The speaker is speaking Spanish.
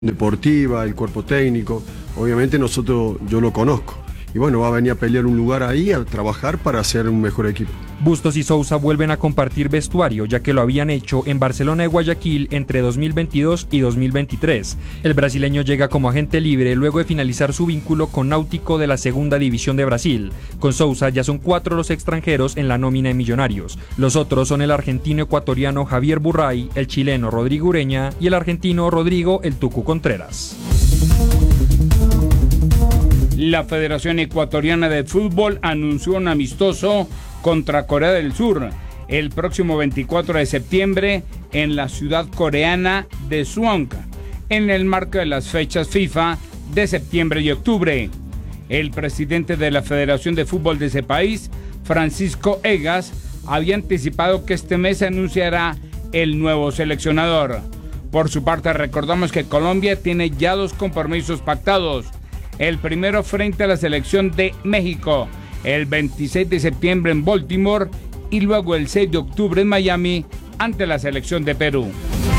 deportiva, el cuerpo técnico, obviamente yo lo conozco. Y bueno, va a venir a pelear un lugar ahí, a trabajar para hacer un mejor equipo. Bustos y Sousa vuelven a compartir vestuario, ya que lo habían hecho en Barcelona y Guayaquil entre 2022 y 2023. El brasileño llega como agente libre luego de finalizar su vínculo con Náutico de la Segunda División de Brasil. Con Sousa ya son 4 los extranjeros en la nómina de Millonarios. Los otros son el argentino-ecuatoriano Javier Burray, el chileno Rodrigo Ureña y el argentino Rodrigo El Tucu Contreras. La Federación Ecuatoriana de Fútbol anunció un amistoso contra Corea del Sur el próximo 24 de septiembre en la ciudad coreana de Suwon, en el marco de las fechas FIFA de septiembre y octubre. El presidente de la Federación de Fútbol de ese país, Francisco Egas, había anticipado que este mes se anunciará el nuevo seleccionador. Por su parte, recordamos que Colombia tiene ya 2 compromisos pactados. El primero frente a la selección de México, el 26 de septiembre en Baltimore y luego el 6 de octubre en Miami ante la selección de Perú.